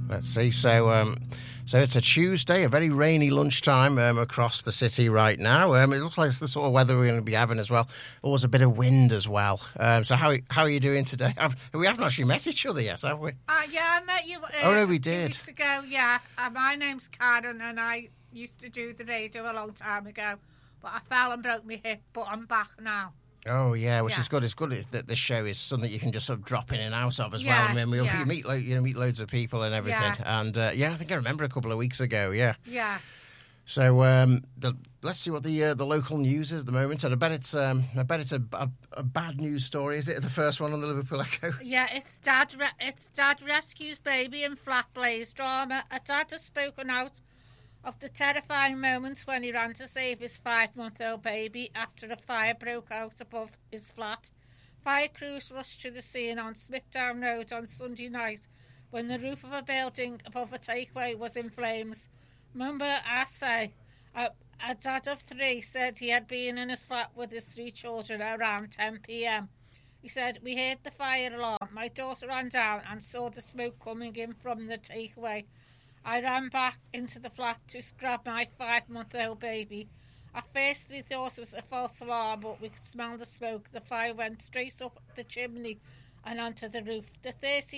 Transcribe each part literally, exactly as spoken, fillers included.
Let's see. So, um, so it's a Tuesday, a very rainy lunchtime um, across the city right now. Um, it looks like it's the sort of weather we're going to be having as well. Always a bit of wind as well. Um, so, how how are you doing today? Have, we haven't actually met each other yet, have we? Uh, yeah, I met you. Uh, oh no, we two did. Weeks ago, yeah. Uh, my name's Karen, and I used to do the radio a long time ago, but I fell and broke my hip. But I'm back now. Oh yeah, which yeah. is good. It's good that this show is something you can just sort of drop in and out of as yeah, well. I mean, we'll yeah. you meet lo- you know, meet loads of people and everything. Yeah. And uh, yeah, I think I remember a couple of weeks ago. Yeah. Yeah. So um, the, let's see what the uh, the local news is at the moment. And I bet it's um, I bet it's a, a, a bad news story. Is it the first one on the Liverpool Echo? Yeah, it's dad. Re- it's dad rescues baby in flat blaze drama. A dad has spoken out of the terrifying moments when he ran to save his five-month-old baby after a fire broke out above his flat. Fire crews rushed to the scene on Smithdown Road on Sunday night when the roof of a building above a takeaway was in flames. Mumba Asay, a, a dad of three, said he had been in his flat with his three children around ten p.m. He said, "We heard the fire alarm. My daughter ran down and saw the smoke coming in from the takeaway. I ran back into the flat to grab my five-month-old baby. At first we thought it was a false alarm, but we could smell the smoke. The fire went straight up the chimney and onto the roof." The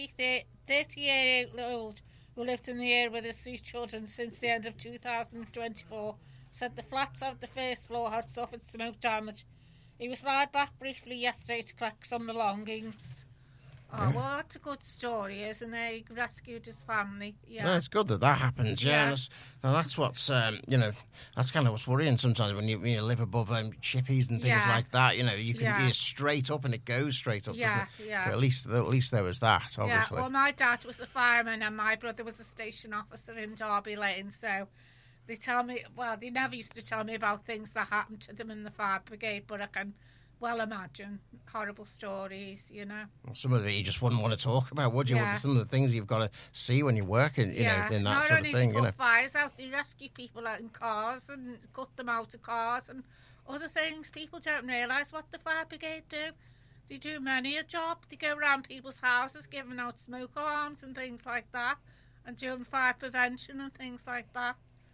thirty-year-old, who lived in the area with his three children since the end of two thousand twenty-four, said the flats of the first floor had suffered smoke damage. He was allowed back briefly yesterday to collect some belongings. Oh, Yeah. well, that's a good story, isn't it? He rescued his family. Yeah. No, it's good that that happens. Yeah, Yeah. and that's, and that's what's um, you know, that's kind of what's worrying sometimes when you, when you live above um, chippies and things Yeah. like that. You know, you can Yeah. be straight up and it goes straight up. Yeah, doesn't it? yeah. But at least at least there was that. Obviously. Yeah, well, my dad was a fireman and my brother was a station officer in Derby Lane, so they tell me, well, they never used to tell me about things that happened to them in the fire brigade, but I can well imagine horrible stories, you know. Some of it you just wouldn't want to talk about, would you? Yeah. Some of the things you've got to see when you're working, you yeah. know, in that Not sort only of thing, to you put know. fires out, they rescue people out in cars and cut them out of cars and other things. People don't realise what the fire brigade do. They do many a job. They go around people's houses giving out smoke alarms and things like that and doing fire prevention and things like that.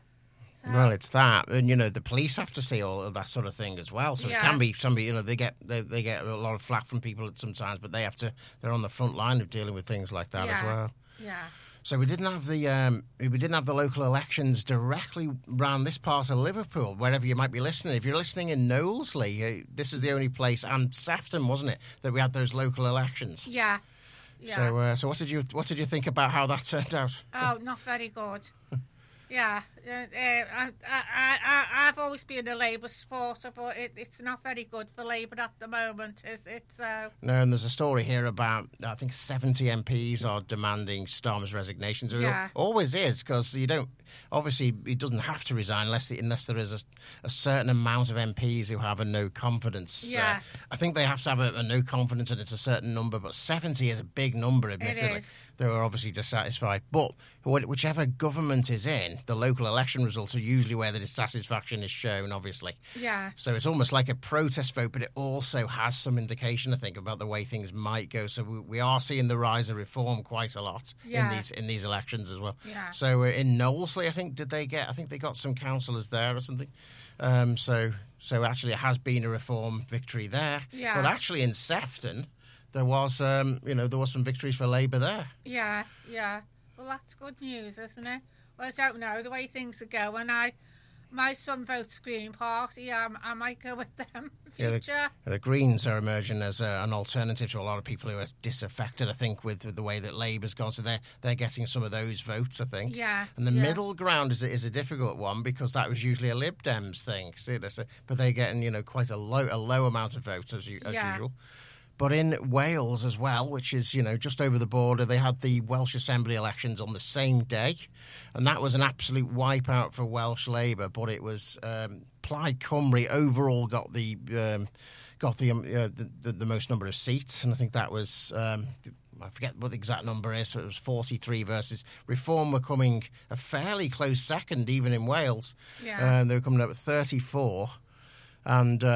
So, Well, it's that, and you know the police have to see all of that sort of thing as well. So Yeah. it can be somebody, you know, they get they, they get a lot of flack from people sometimes, but they have to. They're on the front line of dealing with things like that as Yeah. well. yeah. So we didn't have the um, we didn't have the local elections directly around this part of Liverpool, wherever you might be listening. If you're listening in Knowlesley, uh, this is the only place, and Sefton, wasn't it, that we had those local elections. Yeah. Yeah. So, uh, so what did you what did you think about how that turned out? Oh, not very good. Yeah, uh, uh, I, I, I, I've always been a Labour supporter, but it, it's not very good for Labour at the moment, is it? So, No, and there's a story here about, I think, seventy M Ps are demanding Starmer's resignation. So Yeah. it always is, because you don't, obviously, he doesn't have to resign unless, unless there is a, a certain amount of M Ps who have a no confidence. Yeah. Uh, I think they have to have a, a no confidence and it's a certain number, but seventy is a big number, admittedly. is. They were obviously dissatisfied. But wh- whichever government is in, the local election results are usually where the dissatisfaction is shown, obviously. yeah, So it's almost like a protest vote, but it also has some indication, I think, about the way things might go. So we, we are seeing the rise of reform quite a lot Yeah. in these in these elections as well. Yeah. So uh, in Knowlesley, I think, did they get? I think they got some councillors there or something. Um, so so actually, it has been a reform victory there. Yeah. But actually, in Sefton, there was um, you know there was some victories for Labour there. yeah, yeah. Well, that's good news, isn't it? Well, I don't know the way things are going. I, my son votes Green Party. Um, I might go with them in Yeah, the- future. The Greens are emerging as a, an alternative to a lot of people who are disaffected, I think, with, with the way that Labour's gone. So they're, they're getting some of those votes, I think. Yeah, And the yeah. middle ground is a, is a difficult one because that was usually a Lib Dems thing. See, that's a, but they're getting, you know, quite a low a low amount of votes as, you, as Yeah. usual. But in Wales as well, which is, you know, just over the border, they had the Welsh Assembly elections on the same day. And that was an absolute wipeout for Welsh Labour. But it was um, Plaid Cymru overall got the um, got the, um, uh, the, the the most number of seats. And I think that was, um, I forget what the exact number is, so it was forty-three versus Reform were coming a fairly close second, even in Wales. Yeah. Um, they were coming up at thirty-four. And... Um,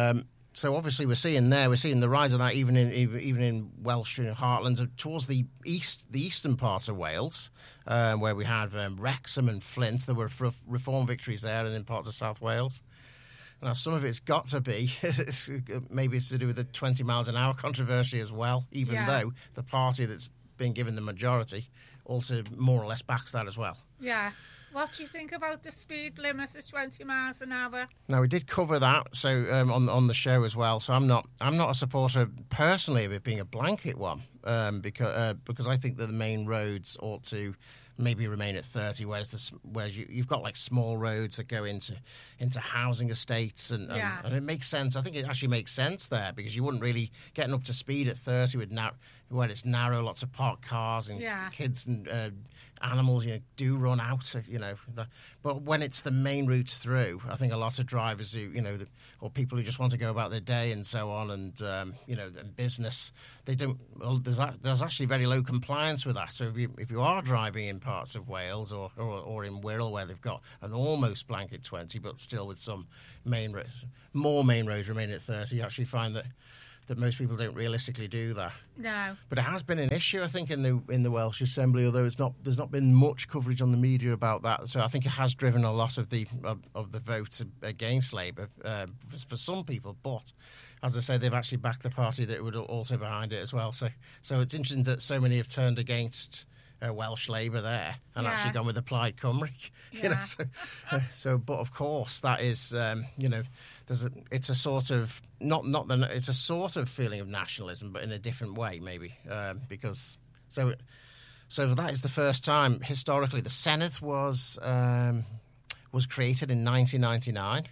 so obviously we're seeing there, we're seeing the rise of that even in even even in Welsh you know, heartlands towards the east, the eastern parts of Wales, um, where we had um, Wrexham and Flint. There were f- reform victories there, and in parts of South Wales. Now, some of it's got to be, it's, maybe it's to do with the twenty miles an hour controversy as well, even yeah. though the party that's been given the majority also more or less backs that as well. Yeah. What do you think about the speed limit of twenty miles an hour? Now, we did cover that so um, on on the show as well. So I'm not I'm not a supporter personally of it being a blanket one um, because uh, because I think that the main roads ought to maybe remain at thirty, whereas the, whereas you, you've got like small roads that go into into housing estates, and, yeah. and, and it makes sense. I think it actually makes sense there because you wouldn't really getting up to speed at thirty with nar- where it's narrow, lots of parked cars and yeah. kids and uh, animals, you know, do run out, you know. The, but when it's the main routes through, I think a lot of drivers who, you know, the, or people who just want to go about their day and so on, and um, you know, and business, they don't. Well, there's there's actually very low compliance with that. So if you if you are driving in parts of Wales or or, or in Wirral where they've got an almost blanket twenty, but still with some main roads, more main roads remain at thirty, you actually find that. that most people don't realistically do that. No. But it has been an issue, I think, in the in the Welsh Assembly, although it's not there's not been much coverage on the media about that. So I think it has driven a lot of the of, of the votes against Labour uh, for, for some people. But as I say, they've actually backed the party that would also behind it as well. So so it's interesting that so many have turned against Uh, Welsh Labour there and yeah. actually gone with the Plaid Cymru. Yeah. You know, so, uh, so, but of course, that is, um, you know, there's a, it's a sort of not not the it's a sort of feeling of nationalism, but in a different way, maybe um, because so so that is the first time historically the Senedd was um, was created in nineteen ninety-nine,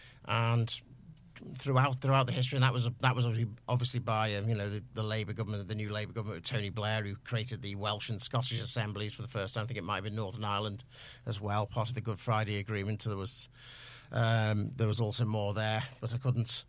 and throughout throughout the history, and that was that was obviously, obviously by um, you know the, the Labour government, the new Labour government with Tony Blair, who created the Welsh and Scottish assemblies for the first time. I think it might have been Northern Ireland as well, part of the Good Friday Agreement. There was um, there was also more there, but I couldn't.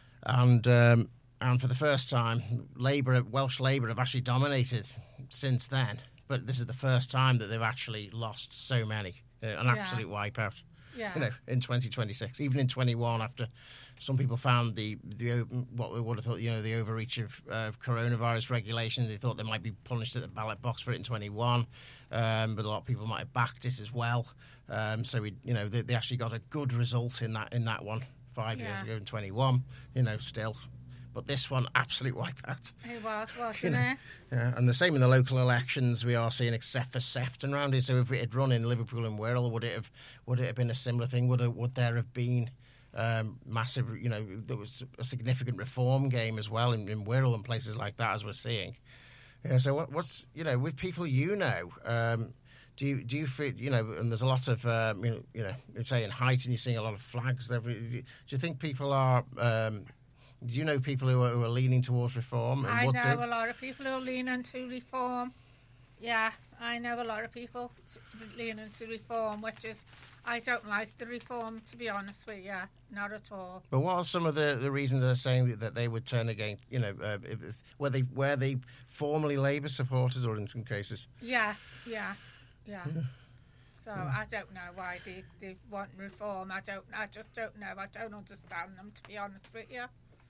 And um, and for the first time, Labour, Welsh Labour, have actually dominated since then. But this is the first time that they've actually lost so many, uh, an Yeah. absolute wipeout. Yeah. You know, in twenty twenty-six, even in twenty-one, after some people found the the what we would have thought, you know, the overreach of uh, coronavirus regulations, they thought they might be punished at the ballot box for it in twenty-one, um, but a lot of people might have backed it as well. Um, so we, you know, they, they actually got a good result in that in that one five Yeah. years ago in twenty-one. You know, still. But this one, absolute wipeout. It was, wasn't You know, it? Yeah, and the same in the local elections we are seeing, except for Sefton round here. So if it had run in Liverpool and Wirral, would it have would it have been a similar thing? Would it, would there have been um, massive? You know, there was a significant reform game as well in, in Wirral and places like that, as we're seeing. Yeah. So what, what's you know with people you know. Um, Do you do you feel you know? And there's a lot of um, you know, you know, say in Heighton, you're seeing a lot of flags. There. Do you think people are? Um, do you know people who are, who are leaning towards reform? And I would know do? a lot of people who are leaning to reform. Yeah, I know a lot of people t- leaning to reform, which is, I don't like the reform, to be honest with you, not at all. But what are some of the, the reasons they're saying that, that they would turn against? You know, uh, if, if, were they were they formerly Labour supporters, or in some cases? Yeah, yeah, yeah. Yeah. So I don't know why they, they want reform. I don't. I just don't know. I don't understand them, to be honest with you.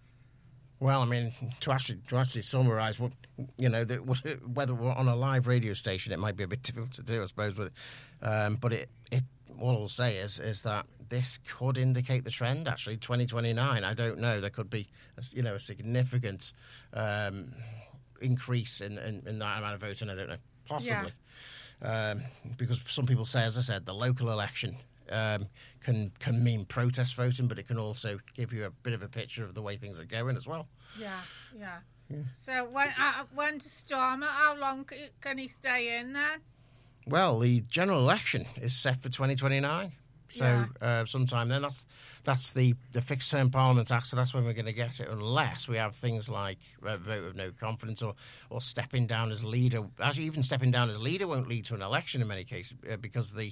Well, I mean, to actually to actually summarise what you know, the, whether we're on a live radio station, it might be a bit difficult to do, I suppose. But um, but it it all I'll say is is that this could indicate the trend. Actually, twenty twenty-nine. I don't know. There could be a, you know a significant um, increase in, in in that amount of voting. I don't know, possibly, yeah. um, because some people say, as I said, the local election. Um, can can mean protest voting, but it can also give you a bit of a picture of the way things are going as well. Yeah, yeah. yeah. So when uh, when does Starmer? How long c- can he stay in then? Well, the general election is set for twenty twenty-nine, so Yeah. uh, sometime then. That's that's the the fixed term Parliament Act, so that's when we're going to get it, unless we have things like a vote of no confidence or or stepping down as leader. Actually, even stepping down as leader won't lead to an election in many cases uh, because the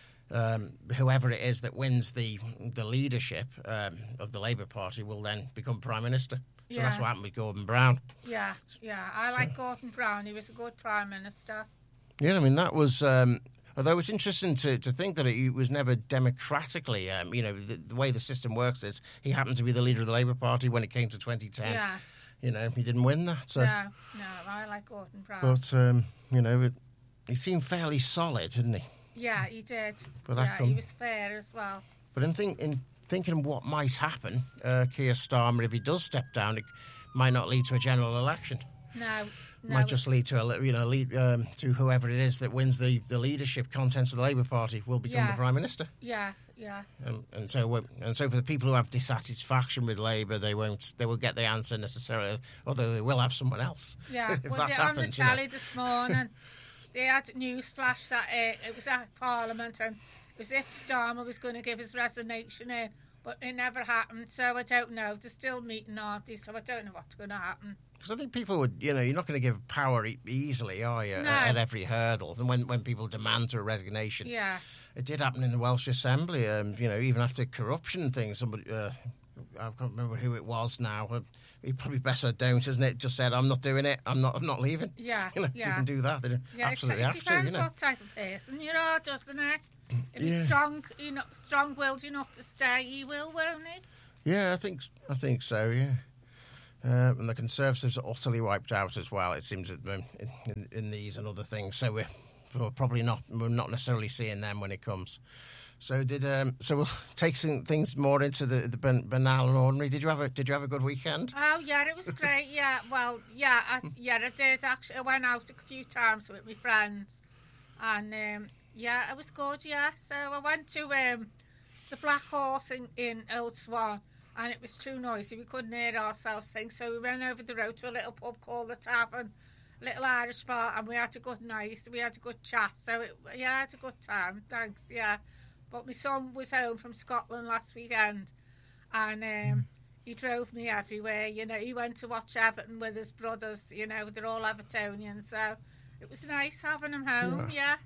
Um, whoever it is that wins the the leadership um, of the Labour Party will then become Prime Minister. So Yeah. that's what happened with Gordon Brown. Yeah, yeah. I like Gordon Brown. He was a good Prime Minister. Yeah, I mean, that was... Um, Although it's interesting to, to think that it was never democratically, um, you know, the, the way the system works is he happened to be the leader of the Labour Party when it came to twenty ten. Yeah. You know, he didn't win that. So. No, no, I like Gordon Brown. But, um, you know, it, he seemed fairly solid, didn't he? Yeah, he did. But that yeah, come- he was fair as well. But in, think, in thinking what might happen, uh, Keir Starmer, if he does step down, it might not lead to a general election. No, It no. might just lead to a, you know, lead, um, to whoever it is that wins the, the leadership contents of the Labour Party will become Yeah. the Prime Minister. Yeah, yeah. And, and so, we- and so for the people who have dissatisfaction with Labour, they won't, they will get the answer necessarily, although they will have someone else. Yeah, if well, that's they're on the happened, you know. telly this morning. They had news flash that uh, it was at Parliament and it was if Starmer was going to give his resignation in, but it never happened. So I don't know. They're still meeting, aren't they? So I don't know what's going to happen. Because I think people would, you know, you're not going to give power e- easily, are you, No. at, at every hurdle? And when, when people demand a resignation, Yeah, it did happen in the Welsh Assembly. Um, you know, even after corruption things, somebody, uh, I can't remember who it was now. Uh, he probably better don't, isn't it? Just said, "I'm not doing it. I'm not. I'm not leaving." yeah, You know, yeah. you can do that. They don't Yeah, absolutely it, have it to. depends You know. what type of person you are, doesn't it? If Yeah. you're strong, you know, strong-willed enough to stay, you will, won't he? Yeah, I think. I think so. Yeah. Uh, and the Conservatives are utterly wiped out as well. It seems at the moment in, in, in these and other things. So we're, we're probably not. We're not necessarily seeing them when it comes. So did um, so we'll take some things more into the, the ban- banal and ordinary. Did you have a Did you have a good weekend? Oh yeah, it was great. Yeah, well, yeah, I, yeah, I did actually. I went out a few times with my friends, and um, yeah, it was good. Yeah, so I went to um, the Black Horse in, in Old Swan, and it was too noisy. We couldn't hear ourselves sing, so we went over the road to a little pub called the Tavern, a little Irish bar, and we had a good night. We had a good chat. So it, yeah, I had a good time. Thanks. Yeah, but my son was home from Scotland last weekend, and um, he drove me everywhere. You know, he went to watch Everton with his brothers. You know, they're all Evertonians, so it was nice having him home. Yeah.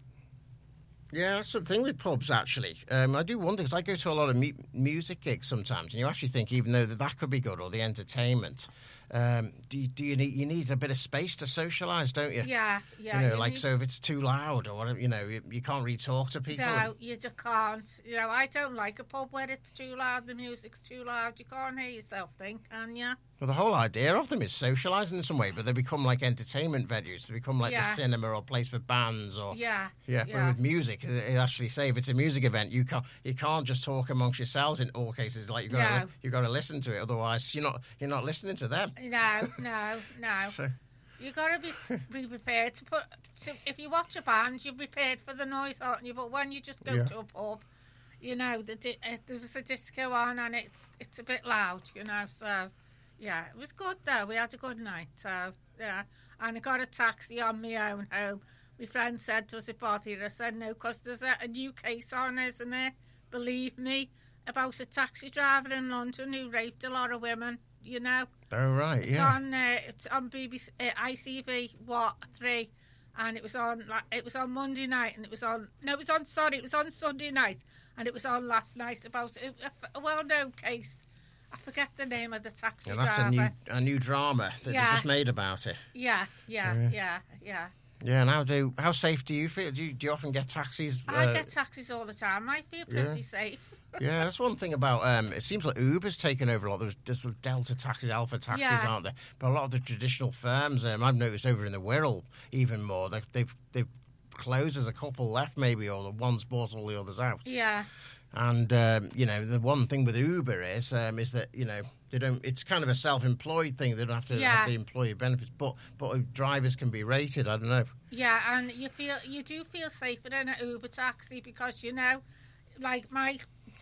Yeah, that's the thing with pubs, actually. Um, I do wonder, because I go to a lot of mu- music gigs sometimes, and you actually think, even though that, that could be good, or the entertainment, um, do, you, do you need you need a bit of space to socialise, don't you? Yeah, yeah. You know, you like, need- so if it's too loud or whatever, you know, you, you can't really talk to people. No, you just can't. You know, I don't like a pub where it's too loud, the music's too loud. You can't hear yourself think, can you? Well, the whole idea of them is socialising in some way, but they become like entertainment venues. They become like Yeah. the cinema or a place for bands or... Yeah. Yeah, but with music, it it actually say if it's a music event, you can't you can't just talk amongst yourselves in all cases. Like you got to No. you got to listen to it, otherwise you're not you're not listening to them. No, no, no. So, You got to be be prepared to put. To, if you watch a band, you're prepared for the noise, aren't you? But when you just go Yeah. to a pub, you know, the di- uh, there's a disco on and it's it's a bit loud, you know. So, yeah, it was good though. We had a good night. So, yeah, and I got a taxi on my own home. My friend said, "Does it bother you?" I said, "No, because there's a, a new case on, isn't there? Believe me, about a taxi driver in London who raped a lot of women. You know." oh right, It's yeah. on. Uh, it's on B B C, uh, I C V What three, and it was on. Like, it was on Monday night, and it was on. No, it was on. Sorry, it was on Sunday night, and it was on last night about a, a, a well-known case. I forget the name of the taxi Yeah, that's driver. a new a new drama that Yeah. they just made about it. Yeah, yeah, Yeah. yeah, yeah. Yeah, and how do how safe do you feel? Do you, do you often get taxis? I uh, get taxis all the time. I feel yeah. pretty safe. Yeah, that's one thing about. Um, it seems like Uber's taken over a lot. There's, there's Delta taxis, Alpha taxis, Yeah. aren't there? But a lot of the traditional firms, um, I've noticed over in the Wirral even more. They've they've, they've closed. There's a couple left, maybe, or the one's bought all the others out. Yeah, And um, you know, the one thing with Uber is um, is that you know they don't. It's kind of a self-employed thing. They don't have to Yeah. have the employee benefits, but but drivers can be rated. I don't know. yeah, and you feel you do feel safer in an Uber taxi because you know, like my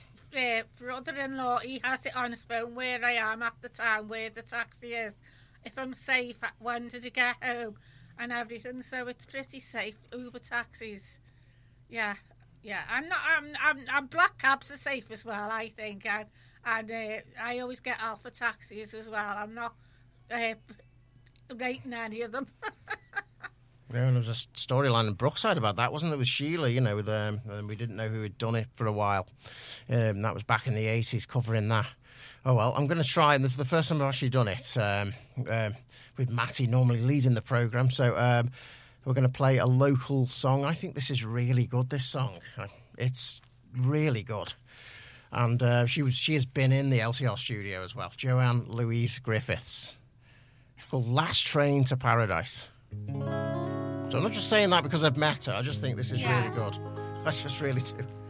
uh, brother-in-law, he has it on his phone where I am at the time, where the taxi is, if I'm safe, when did I get home, and everything. So it's pretty safe. Uber taxis, yeah, yeah. I'm not. I'm. I'm. I'm black cabs are safe as well, I think, and and uh, I always get Alpha taxis as well. I'm not uh, rating any of them. Yeah, and there was a storyline in Brookside about that, wasn't there, with Sheila, you know, with, um, and we didn't know who had done it for a while. Um, that was back in the eighties, covering that. Oh, well, I'm going to try, and this is the first time I've actually done it, um, um, with Matty normally leading the programme. So um, We're going to play a local song. I think this is really good, this song. It's really good. And uh, she was she has been in the L C R studio as well. Joanne Louise Griffiths. It's called Last Train to Paradise. So I'm not just saying that because I've met her. I just think this is yeah. really good. I just really do.